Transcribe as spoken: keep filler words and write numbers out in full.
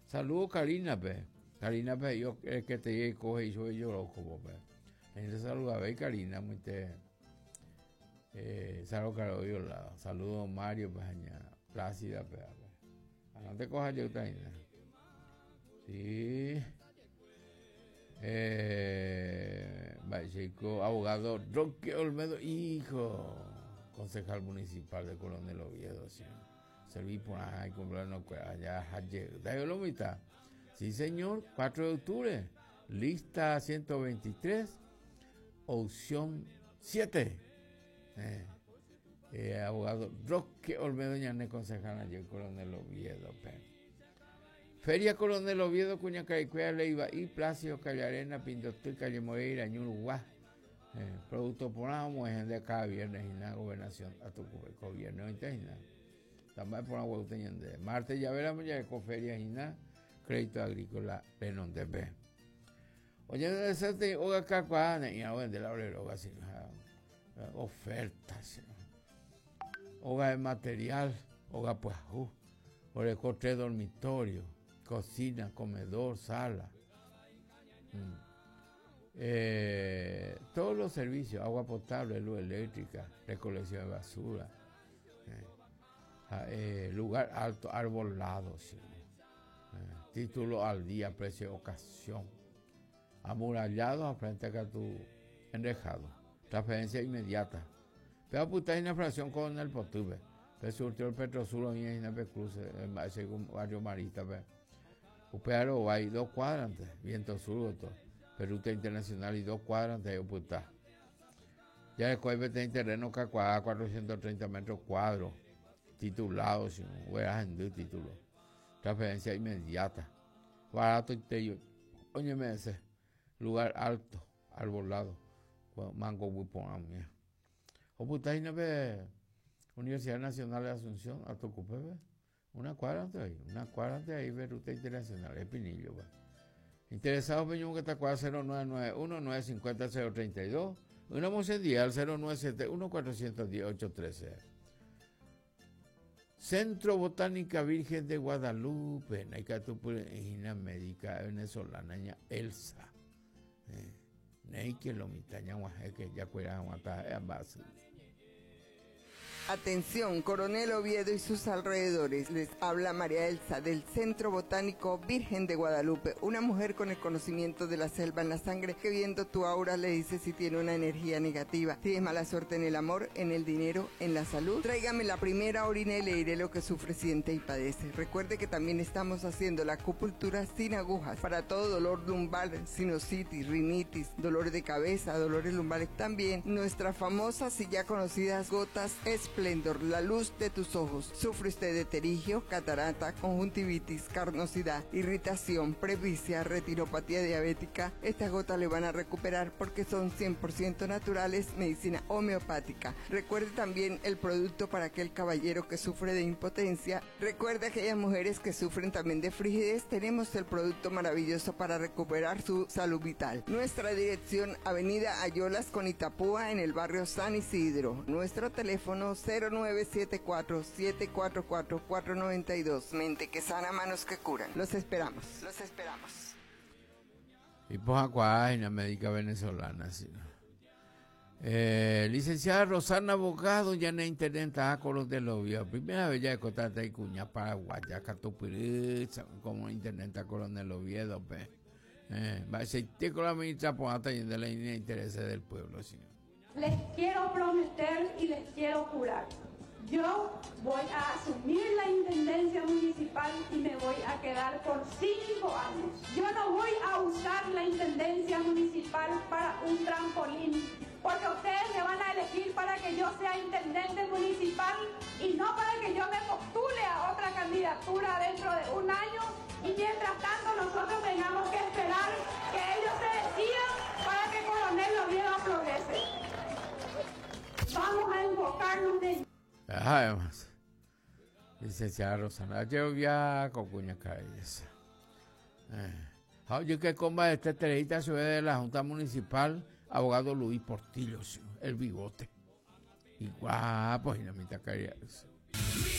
Saludos, Karina, pe. Karina, pe, yo es que te coge y yo yo loco, pe. Entonces saluda, ve, Karina, muy te. Eh, saludos, Caro, yo la. Saludos, Mario, pe, aña. Plácida, pe. No te cojas yo, Karina. Sí. Eh, Chico, abogado Roque Olmedo, hijo, concejal municipal de Coronel Oviedo, sí. Serví por ahí, comprarnos allá, allá, lo mitad. Sí, señor, cuatro de octubre, lista ciento veintitrés, opción siete. Eh, eh, abogado Roque Olmedo, ñané, concejal allá en Coronel Oviedo, pe. Feria Coronel Oviedo, Cuña Caicuea, Leiva y Plácido, Calle Arena, Pindotú, Calle Moreira, Ñuruguá. Eh, producto por una mujer de cada viernes y la gobernación a tu gobierno interno. También por una huevuteña de Marte, ya veremos ya con feria y nada, crédito agrícola, Lenón de B. Oye, de ese hoga cacuana y ahora de la obrera, así, ofertas, hoga de material, hoga pues, uh, por el coche dormitorio. Cocina, comedor, sala, mm. eh, todos los servicios, agua potable, luz eléctrica, recolección de basura, eh, eh, lugar alto, arbolado, sí. eh, título al día, precio de ocasión, amurallado a frente a tu enrejado, transferencia inmediata, pero puta en inflación con el potube, pero surtió el Petrosur y en el cruce, según barrio Marita, pe. Upearo hay dos cuadrantes, viento sur, Peruta Internacional y dos cuadrantes de Oputá. Ya después de terreno Cacuá, cuatrocientos treinta metros cuadros, titulados, sin hueras en dos títulos. Transferencia inmediata. Barato y tello. Óyeme ese, lugar alto, arbolado, mango huipón, mía. Oputá y neve Universidad Nacional de Asunción, Atocupepe. Una cuadra antes ahí, una cuadra antes ahí, Ruta Internacional, es Pinillo. Va. Interesados, Peñón, que está cuadra cero nueve nueve uno, nueve cinco cero, cero tres dos, una mocedía al cero nueve siete uno, cuatro uno cero, ocho uno tres. Centro Botánica Virgen de Guadalupe, Naicatupurina Médica Venezolana, Elsa. Neike lo mitaña, que ya cuidan a base. Atención, Coronel Oviedo y sus alrededores. Les habla María Elsa del Centro Botánico Virgen de Guadalupe, una mujer con el conocimiento de la selva en la sangre que viendo tu aura le dice si tiene una energía negativa. Tienes mala suerte en el amor, en el dinero, en la salud. Tráigame la primera orina y le diré lo que sufre, siente y padece. Recuerde que también estamos haciendo la acupuntura sin agujas para todo dolor lumbar, sinusitis, rinitis, dolor de cabeza, dolores lumbares. También nuestras famosas y ya conocidas gotas Esplendor, la luz de tus ojos. ¿Sufre usted de pterigio, catarata, conjuntivitis, carnosidad, irritación, presbicia, retinopatía diabética? Estas gotas le van a recuperar porque son cien por ciento naturales, medicina homeopática. Recuerde también el producto para aquel caballero que sufre de impotencia. Recuerde aquellas mujeres que sufren también de frigidez. Tenemos el producto maravilloso para recuperar su salud vital. Nuestra dirección, Avenida Ayolas con Itapúa, en el barrio San Isidro. Nuestro teléfono cero nueve siete cuatro, siete cuatro cuatro, cuatro nueve dos. Mente que sana, manos que curan. Los esperamos. Los esperamos. Y pues acá en la médica venezolana, sí. Eh, licenciada Rosana Abogado, ya en internet a Coronel Oviedo. Primera vez ya de Cotata y Cuña, Paraguay, ya Catupiriza, como internet a Coronel Oviedo, pe. Eh, va a ser con la ministra por hasta de la línea de intereses del pueblo, señor. Les quiero prometer y les quiero jurar. Yo voy a asumir la intendencia municipal y me voy a quedar por cinco años. Yo no voy a usar la intendencia municipal para un trampolín, porque ustedes me van a elegir para que yo sea intendente municipal y no para que yo me postule a otra candidatura dentro de un año y mientras tanto nosotros tengamos que esperar que ellos se decidan para que Coronel Oviedo progrese. Vamos a enfocarnos de... Además, licenciada Rosana, yo ya con Cuña Calles. Eh, yo que comba este terejita se ve de la Junta Municipal, abogado Luis Portillo, el bigote. Y guapo, y la mitad Calles.